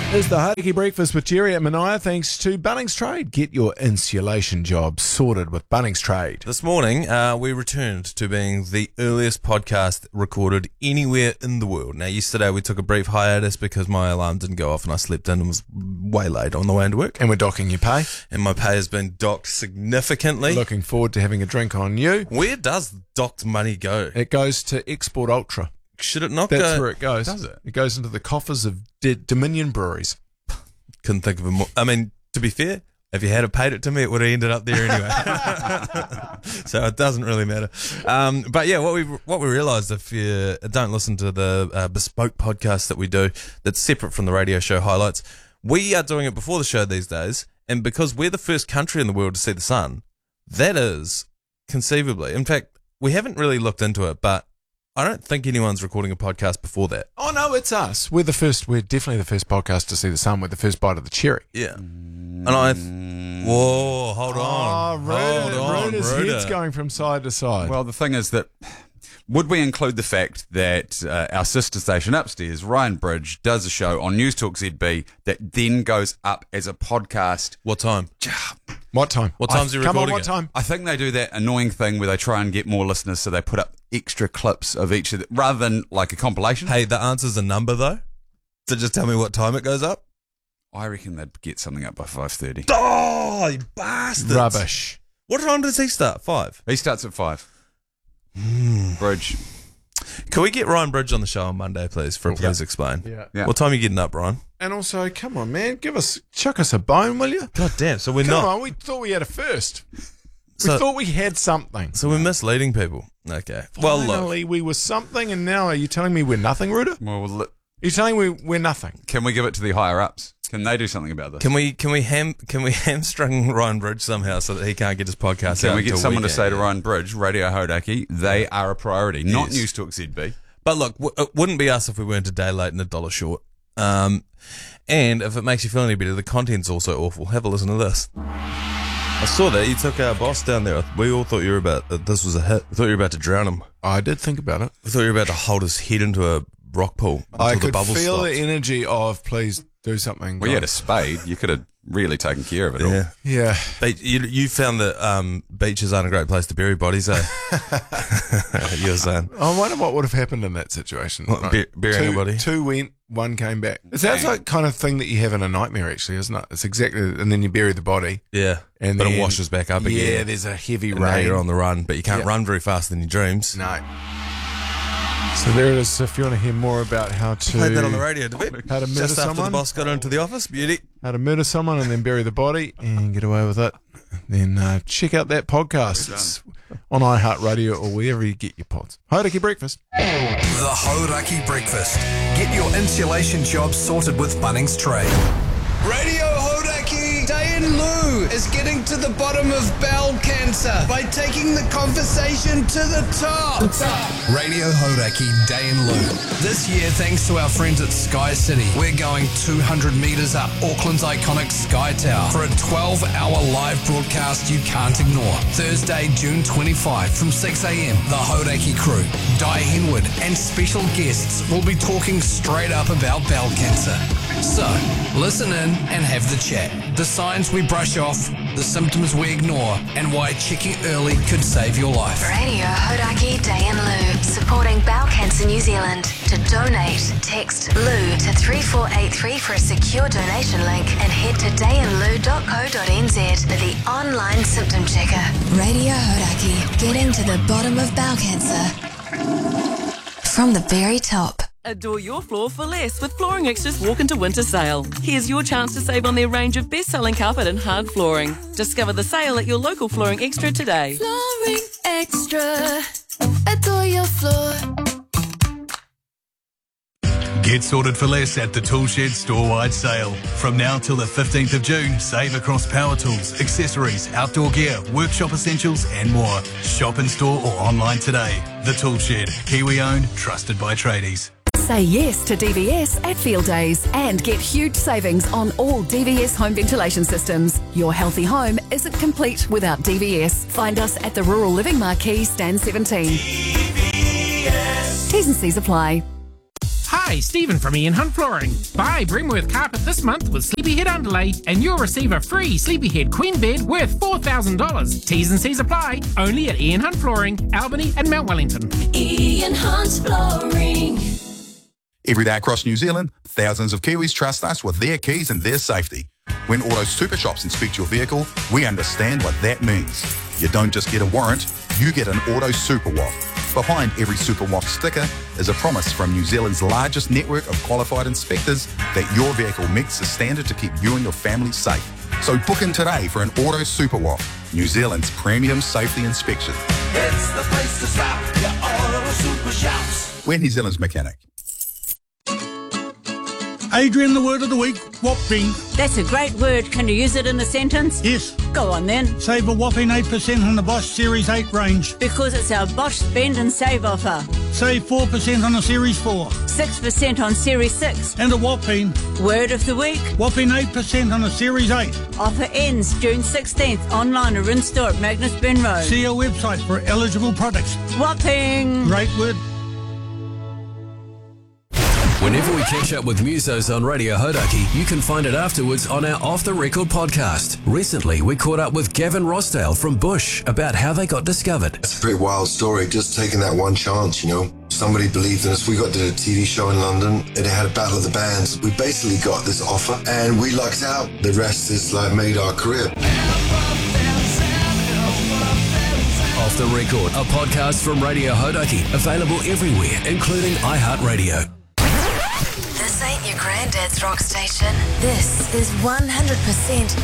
It's the Hauraki Breakfast with Jerry at Manaia, thanks to Bunnings Trade. Get your insulation job sorted with Bunnings Trade. This morning, we returned to being the earliest podcast recorded anywhere in the world. Now, yesterday we took a brief hiatus because my alarm didn't go off and I slept in and was way late on the way into work. And we're docking your pay. And my pay has been docked significantly. Looking forward to having a drink on you. Where does docked money go? It goes to Export Ultra. Should it not That's go? That's where it goes. Does it? It goes into the coffers of Dominion Breweries. Couldn't think of a more... I mean, to be fair, if you had paid it to me, it would have ended up there anyway. So it doesn't really matter. But yeah, what we realised, if you don't listen to the bespoke podcast that we do that's separate from the radio show highlights, we are doing it before the show these days, and because we're the first country in the world to see the sun, that is conceivably... In fact, we haven't really looked into it, but I don't think anyone's recording a podcast before that. Oh, no, it's us. We're definitely the first podcast to see the sun. We're the first bite of the cherry. Yeah. And whoa, hold on. Ruda's head's going from side to side. Well, the thing is that, would we include the fact that our sister station upstairs, Ryan Bridge, does a show on News Talk ZB that then goes up as a podcast? What time? What time? What time's he Come on, recording what it? time? I think they do that annoying thing where they try and get more listeners, so they put up extra clips of each of rather than like a compilation. Hey, the answer's a number, though? So just tell me what time it goes up? I reckon they'd get something up by 5:30. Oh, you bastards. Rubbish. What time does he start? 5? He starts at 5. Bridge. Can we get Ryan Bridge on the show on Monday, please, for a Please Explain? Yeah. What time are you getting up, Ryan? And also, come on, man, chuck us a bone, will you? God damn, so we're Come not... on, we thought we had a first. So- We thought we had something. So we're misleading people. Okay. Well, look. Finally, we were something, and now are you telling me we're nothing, Ruda? Are Well, you telling me we're nothing? can we give it to the higher ups? Can they do something about this? Can we hamstring Ryan Bridge somehow so that he can't get his podcast out? Can we get until someone to weekend? say to Ryan Bridge, Radio Hauraki, they are a priority, not Yes. News Talk ZB. But look, it wouldn't be us if we weren't a day late and $1 short. And if it makes you feel any better, the content's also awful. Have a listen to this. I saw that you took our boss down there. We all thought you were this was a hit. We thought you were about to drown him. I did think about it. We thought you were about to hold his head into a rock pool until I the could bubbles feel stopped. the energy of please do something. Well, you had a guys. spade. You could have really taken care of it all. Yeah. Yeah. But you found that beaches aren't a great place to bury bodies, eh? You were saying. I wonder what would have happened in that situation. What, burying a body? Two went, one came back. It sounds like kind of thing that you have in a nightmare, actually, isn't it? It's exactly, and then you bury the body. Yeah. And but then, it washes back up again. Yeah, there's a heavy And now rain. you're on the run, but you can't run very fast in your dreams. No. So there it is. If you want to hear more about how to Played that on the radio, did we? How to murder Just after someone? the boss got into the office, beauty. how to murder someone and then bury the body and get away with it, then check out that podcast. It's on iHeartRadio or wherever you get your pods. Hauraki Breakfast. The Hauraki Breakfast. Get your insulation job sorted with Bunnings Trade. Radio Hauraki, Diane Lou is getting to the bottom of bowel cancer by taking the conversation to the top. Radio Hauraki, Diane Lou. This year, thanks to our friends at Sky City, we're going 200 metres up Auckland's iconic Sky Tower for a 12-hour live broadcast you can't ignore. Thursday, June 25 from 6 a.m, the Hauraki crew, Di Henwood and special guests will be talking straight up about bowel cancer. So, listen in and have the chat. The signs we brush off, the symptoms we ignore, and why checking early could save your life. Radio Hauraki Day and Lou, supporting Bowel Cancer New Zealand. To donate, text LOU to 3483 for a secure donation link and head to dayandlou.co.nz for the online symptom checker. Radio Hauraki, getting to the bottom of bowel cancer from the very top. Adore your floor for less with Flooring Extra's Walk Into Winter Sale. Here's your chance to save on their range of best-selling carpet and hard flooring. Discover the sale at your local Flooring Extra today. Flooring Extra. Adore your floor. Get sorted for less at the Toolshed store-wide sale. From now till the 15th of June, save across power tools, accessories, outdoor gear, workshop essentials and more. Shop in store or online today. The Toolshed, Kiwi-owned, trusted by tradies. Say yes to DVS at Field Days and get huge savings on all DVS home ventilation systems. Your healthy home isn't complete without DVS. Find us at the Rural Living Marquee, Stand 17. DVS. T's and C's apply. Hi, Hi, Stephen from Ian Hunt Flooring. Buy Brimworth carpet this month with Sleepyhead underlay and you'll receive a free Sleepyhead queen bed worth $4,000. T's and C's apply. Only at Ian Hunt Flooring, Albany and Mount Wellington. Ian Hunt Flooring. Every day across New Zealand, thousands of Kiwis trust us with their keys and their safety. When Auto Super Shops inspect your vehicle, we understand what that means. You don't just get a warrant, you get an Auto Super Waff. Behind every Super Waff sticker is a promise from New Zealand's largest network of qualified inspectors that your vehicle meets the standard to keep you and your family safe. So book in today for an Auto Super Waff, New Zealand's premium safety inspection. It's the place to stop, your Auto Super Shops. We're New Zealand's mechanic. Adrian, the word of the week, whopping. That's a great word. Can you use it in a sentence? Yes. Go on then. Save a whopping 8% on the Bosch Series 8 range. Because it's our Bosch Spend and Save offer. Save 4% on the Series 4. 6% on Series 6. And a whopping. Word of the week. Whopping 8% on the Series 8. Offer ends June 16th. Online or in-store at Magnus Ben Road. See our website for eligible products. Whopping. Great word. Whenever we catch up with musos on Radio Hodaki, you can find it afterwards on our Off The Record podcast. Recently, we caught up with Gavin Rossdale from Bush about how they got discovered. It's a pretty wild story, just taking that one chance, you know. Somebody believed in us. We got to a TV show in London. It had a battle of the bands. We basically got this offer and we lucked out. The rest is like made our career. Off The Record, a podcast from Radio Hodaki, available everywhere, including iHeartRadio. This ain't your granddad's rock station. This is 100%